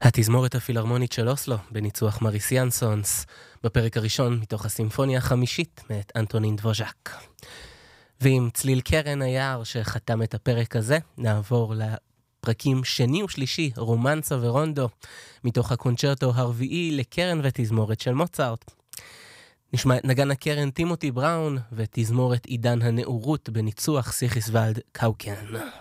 התזמורת הפילהרמונית של אוסלו, בניצוח מריס ינסונס, בפרק הראשון מתוך הסימפוניה החמישית מאת אנטונין דבוז'ק. ועם צליל קרן היער שחתם את הפרק הזה, נעבור לפרקים שני ושלישי, רומנסה ורונדו, מתוך הקונצ'רטו הרביעי לקרן ותזמורת של מוצרט. נשמע את נגן הקרן טימותי בראון ותזמורת עידן הנאורות בניצוח סיכיסוולד קאוקן.